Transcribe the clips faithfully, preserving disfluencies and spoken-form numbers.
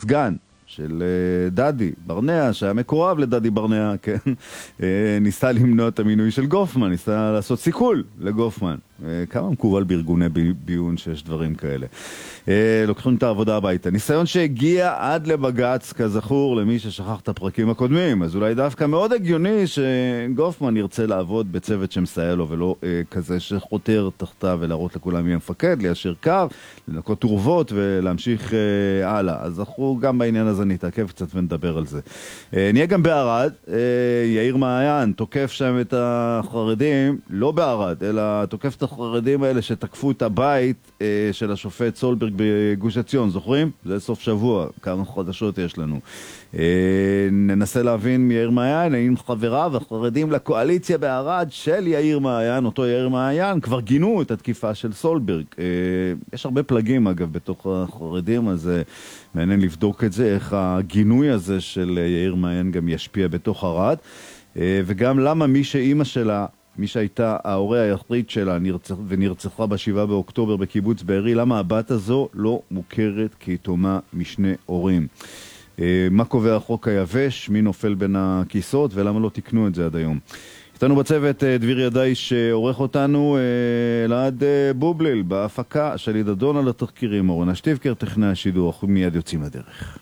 הסגן של דדי ברנע, שהיה מקורב לדדי ברנע, כן, ניסה למנוע את המינוי של גופמן, ניסה לעשות סיכול לגופמן. כמה מקובל בארגוני ביון שיש דברים כאלה. לוקחים את העבודה הביתה. ניסיון שהגיע עד לבגץ, כזכור, למי ששכח את הפרקים הקודמים. אז אולי דווקא מאוד הגיוני שגופמן ירצה לעבוד בצוות שמסייע לו, ולא כזה שחותר תחתיו ולהראות לכולם מי המפקד, ליישר קו, לנקות תרובות ולהמשיך הלאה. אז זכרו גם בעניין הזה נתעכב קצת ונדבר על זה. נהיה גם בערד. יאיר מעיין תוקף שם את החרדים, לא בערד, אלא תוקף את החרדים האלה שתקפו את הבית אה, של השופט סולברג בגוש עציון, זוכרים? זה סוף שבוע, כמה חדשות יש לנו. אה, ננסה להבין מיאיר מעיין, האם חבריו החרדים לקואליציה בערד של יאיר מעיין, אותו יאיר מעיין, כבר גינו את התקיפה של סולברג. אה, יש הרבה פלגים אגב בתוך החרדים, אז אה, מעניין לבדוק את זה, איך הגינוי הזה של יאיר מעיין גם ישפיע בתוך ערד, אה, וגם למה מי שאימא שלה מי שהייתה ההורה היחיד שלה נרצח, ונרצחה בשבעה באוקטובר בקיבוץ בארי, למה הבת הזו לא מוכרת כיתומה משני הורים? אה, מה קובע החוק היבש? מי נופל בין הכיסות? ולמה לא תקנו את זה עד היום? איתנו בצוות אה, דביר ידעי שעורך אותנו, אה, אלעד אה, בובליל, בהפקה של ידדון על התחקירים, אורנה שטיבקר, טכנאי השידור, אנחנו מיד יוצאים לדרך.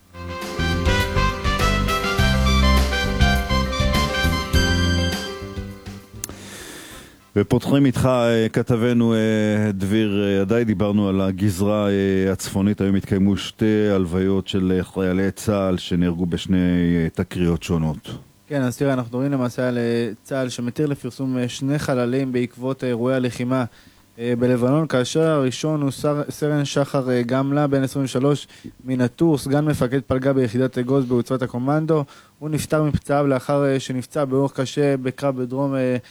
ופותחים איתך כתבנו דביר ידעי, דיברנו על הגזרה הצפונית, היום התקיימו שתי הלוויות של חיילי צה"ל שנהרגו בשני תקריות שונות. כן, אז תראה, אנחנו רואים למעשה על צה"ל שמתיר לפרסום שני חללים בעקבות אירועי הלחימה בלבנון, כאשר הראשון הוא סרן שחר גמלה, בן עשרים ושלוש, מנטור, סגן מפקד פלגה ביחידת אגוז בעוצבת הקומנדו. הוא נפטר מפצעיו לאחר שנפצע באורח קשה בקרב בדרום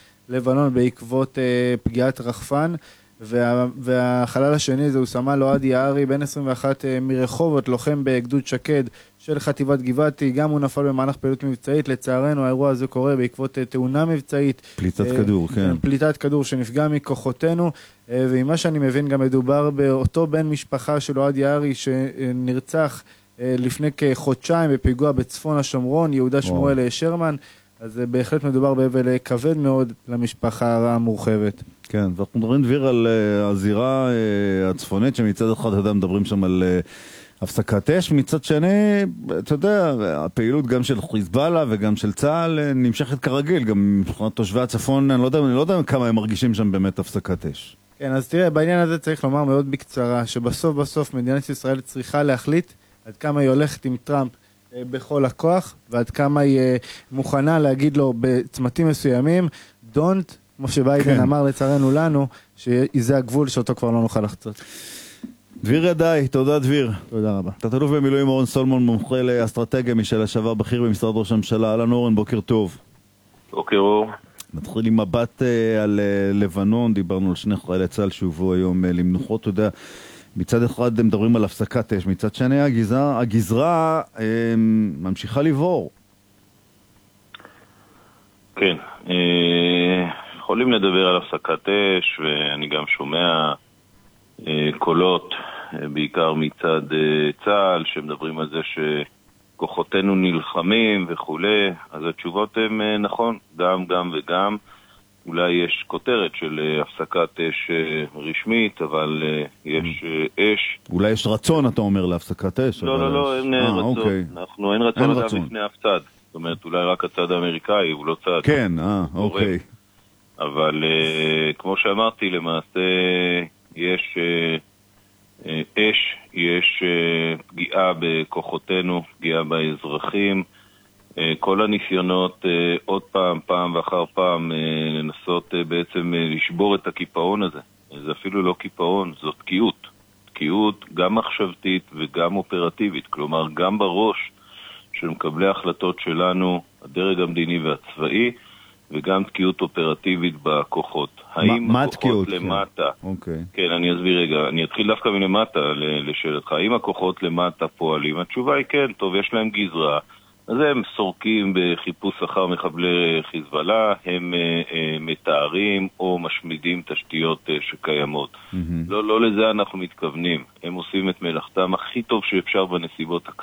לבנון בעקבות אה, פגיעת רחפן, וה, והחלל השני זה הוא סמל אוהד יערי, בן עשרים ואחת אה, מרחובות, לוחם בגדוד שקד של חטיבת גבעתי, גם הוא נפל במהלך פעילות מבצעית. לצערנו האירוע הזה קורה בעקבות אה, תאונה מבצעית. פליטת אה, כדור, כן. פליטת כדור שנפגע מכוחותינו, אה, ועם שאני מבין גם מדובר באותו בן משפחה של אוהד יערי שנרצח אה, לפני כחודשיים בפיגוע בצפון השומרון, יהודה שמואל שרמן. אז בהחלט מדובר באבל כבד מאוד למשפחה המורחבת. כן, ואנחנו מדברים דביר על uh, הזירה uh, הצפונית, שמצד אחד אדם מדברים שם על uh, הפסקת אש, מצד שני, אתה יודע, הפעילות גם של חיזבאללה וגם של צה"ל uh, נמשכת כרגיל, גם מבחינת תושבי הצפון, אני לא יודע, אני לא יודע כמה הם מרגישים שם באמת הפסקת אש. כן, אז תראה, בעניין הזה צריך לומר מאוד בקצרה, שבסוף בסוף מדינת ישראל צריכה להחליט עד כמה היא הולכת עם טראמפ בכל הכוח, ועד כמה היא מוכנה להגיד לו בצמתים מסוימים, don't, כמו שביידן כן. אמר לצערנו לנו, שזה הגבול שאותו כבר לא נוכל לחצות. דביר ידעי, תודה דביר. תודה רבה. תת-אלוף במילואים אורן סולומון, מומחה לאסטרטגיה משל השעבר בכיר במשרד ראש הממשלה. אהלן אורן, בוקר טוב. בוקר אור. נתחיל עם מבט על לבנון, דיברנו על שני חיילי צה"ל שהובאו היום למנוחות, אתה יודע, מצד אחד הם מדברים על הפסקת אש, מצד שני הגזרה, הגזרה הם, ממשיכה לבור. כן, אה, יכולים לדבר על הפסקת אש, ואני גם שומע אה, קולות, אה, בעיקר מצד אה, צה"ל, שמדברים על זה שכוחותינו נלחמים וכו'. אז התשובות הן אה, נכון, גם, גם וגם. אולי יש כותרת של הפסקת אש רשמית, אבל יש אש. אולי יש רצון, אתה אומר, להפסקת אש? לא, לא, לא, אין רצון. אנחנו, אין רצון לדעת לפני אף צד. זאת אומרת, אולי רק הצד האמריקאי, הוא לא צד. כן, אה, אוקיי. אבל כמו שאמרתי, למעשה יש אש, יש פגיעה בכוחותינו, פגיעה באזרחים, כל הניסיונות עוד פעם, פעם ואחר פעם לנסות בעצם לשבור את הקיפאון הזה. זה אפילו לא קיפאון, זאת תקיעות. תקיעות גם מחשבתית וגם אופרטיבית. כלומר, גם בראש של מקבלי ההחלטות שלנו, הדרג המדיני והצבאי, וגם תקיעות אופרטיבית בכוחות. האם מה הכוחות תקיעות? למטה... אוקיי. כן, אני אסביר רגע. אני אתחיל דווקא מלמטה לשאלתך. האם הכוחות למטה פועלים? התשובה היא כן, טוב, יש להם גזרה. אז הם סורקים בחיפוש אחר מחבלי חיזבאללה, הם uh, uh, מתארים או משמידים תשתיות uh, שקיימות. Mm-hmm. לא, לא לזה אנחנו מתכוונים. הם עושים את מלאכתם הכי טוב שאפשר בנסיבות